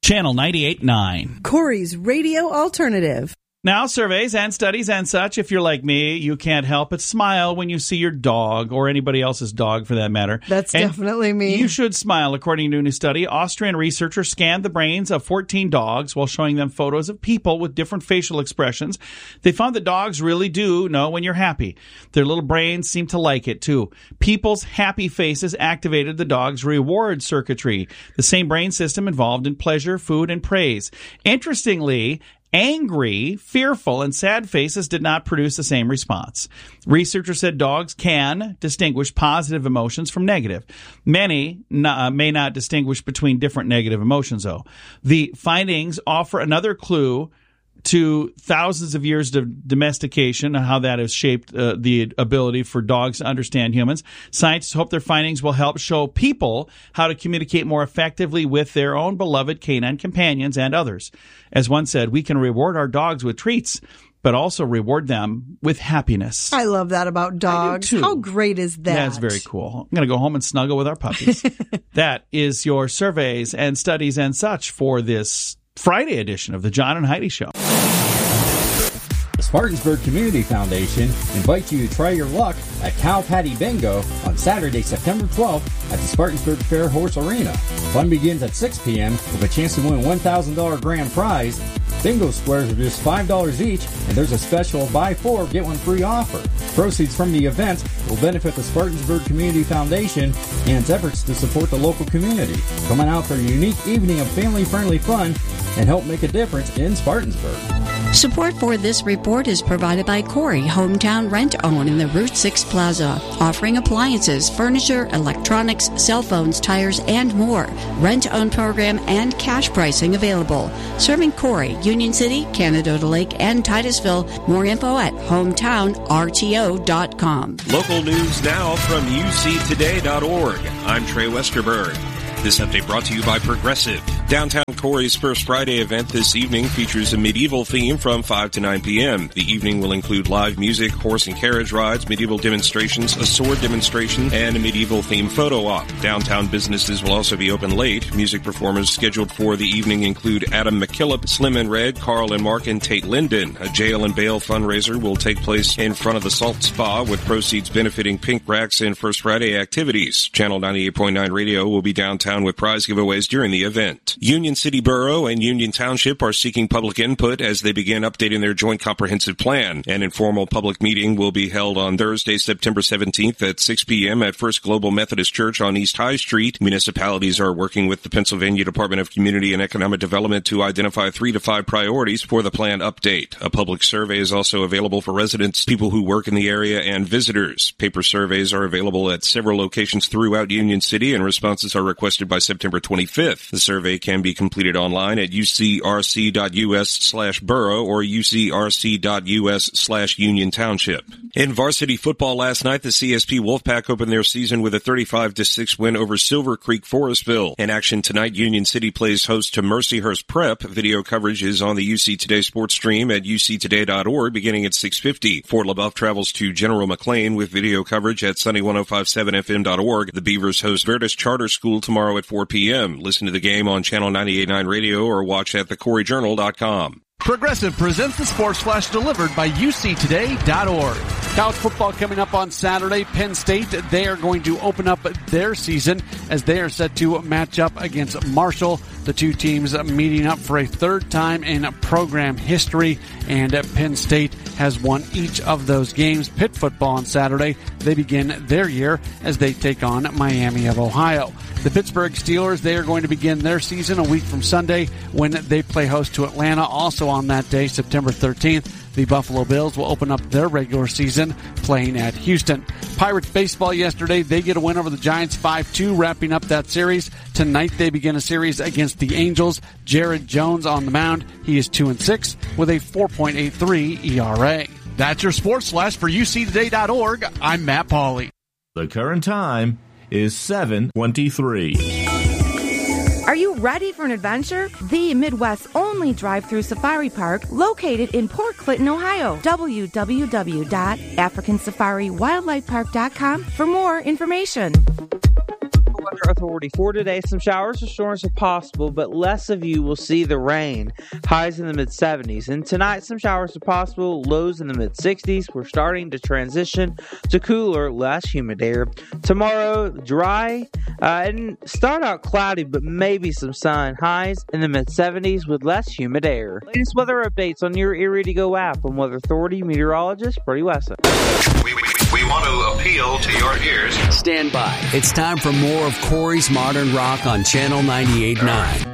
Channel 98.9. Corey's Radio Alternative. Now, surveys and studies and such, if you're like me, you can't help but smile when you see your dog, or anybody else's dog for that matter. That's definitely me. You should smile. According to a new study, Austrian researchers scanned the brains of 14 dogs while showing them photos of people with different facial expressions. They found that dogs really do know when you're happy. Their little brains seem to like it, too. People's happy faces activated the dog's reward circuitry, the same brain system involved in pleasure, food, and praise. Interestingly, angry, fearful, and sad faces did not produce the same response. Researchers said dogs can distinguish positive emotions from negative. Many may not distinguish between different negative emotions, though. The findings offer another clue to thousands of years of domestication and how that has shaped the ability for dogs to understand humans. Scientists hope their findings will help show people how to communicate more effectively with their own beloved canine companions and others. As one said, we can reward our dogs with treats, but also reward them with happiness. I love that about dogs. How great is that? That's very cool. I'm going to go home and snuggle with our puppies. That is your surveys and studies and such for this Friday edition of the John and Heidi Show. The Spartansburg Community Foundation invites you to try your luck at Cow Patty Bingo on Saturday, September 12th at the Spartansburg Fair Horse Arena. Fun begins at 6 p.m. with a chance to win a $1,000 grand prize. Bingo squares are just $5 each, and there's a special buy four, get one free offer. Proceeds from the event will benefit the Spartansburg Community Foundation and its efforts to support the local community. Come on out for a unique evening of family-friendly fun and help make a difference in Spartansburg. Support for this report is provided by Corey Hometown Rent-Own in the Route 6 Plaza, offering appliances, furniture, electronics, cell phones, tires, and more. Rent-own program and cash pricing available. Serving Corey, Union City, Canada Lake, and Titusville. More info at hometownrto.com. Local news now from uctoday.org. I'm Trey Westerberg. This update brought to you by Progressive. Downtown Corey's First Friday event this evening features a medieval theme from 5 to 9 p.m. The evening will include live music, horse and carriage rides, medieval demonstrations, a sword demonstration, and a medieval themed photo op. Downtown businesses will also be open late. Music performers scheduled for the evening include Adam McKillop, Slim and Red, Carl and Mark, and Tate Linden. A jail and bail fundraiser will take place in front of the Salt Spa with proceeds benefiting Pink Racks and First Friday activities. Channel 98.9 Radio will be downtown with prize giveaways during the event. Union City Borough and Union Township are seeking public input as they begin updating their joint comprehensive plan. An informal public meeting will be held on Thursday, September 17th at 6 p.m. at First Global Methodist Church on East High Street. Municipalities are working with the Pennsylvania Department of Community and Economic Development to identify 3 to 5 priorities for the plan update. A public survey is also available for residents, people who work in the area, and visitors. Paper surveys are available at several locations throughout Union City, and responses are requested by September 25th. The survey can be completed online at ucrc.us/borough or ucrc.us/Union Township. In varsity football last night, the CSP Wolfpack opened their season with a 35-6 win over Silver Creek Forestville. In action tonight, Union City plays host to Mercyhurst Prep. Video coverage is on the UC Today sports stream at uctoday.org beginning at 6:50. Fort LaBeouf travels to General McLean with video coverage at sunny1057fm.org. The Beavers host Verdus Charter School tomorrow at 4 p.m. Listen to the game on Channel 98.9 Radio or watch at thecoreyjournal.com. Progressive presents the Sports Flash delivered by uctoday.org. College football coming up on Saturday. Penn State, they are going to open up their season as they are set to match up against Marshall. The two teams meeting up for a third time in program history, and Penn State has won each of those games. Pitt football on Saturday, they begin their year as they take on Miami of Ohio. The Pittsburgh Steelers, they are going to begin their season a week from Sunday when they play host to Atlanta. Also on that day, September 13th, the Buffalo Bills will open up their regular season playing at Houston. Pirates baseball yesterday, they get a win over the Giants 5-2, wrapping up that series. Tonight they begin a series against the Angels. Jared Jones on the mound. He is 2-6 with a 4.83 ERA. That's your Sports Flash for UCToday.org. I'm Matt Pauley. The current time is 7:23. Are you ready for an adventure? The Midwest's only drive-through safari park located in Port Clinton, Ohio. www.africansafariwildlifepark.com for more information. Weather Authority for today. Some showers or storms are possible, but less of you will see the rain. Highs in the mid-70s. And tonight, some showers are possible. Lows in the mid-60s. We're starting to transition to cooler, less humid air. Tomorrow, dry and start out cloudy, but maybe some sun. Highs in the mid-70s with less humid air. Latest weather updates on your Erie to Go app from Weather Authority meteorologist Brady Wesson. We want to appeal to your ears. Stand by. It's time for more of Corey's Modern Rock on Channel 98.9.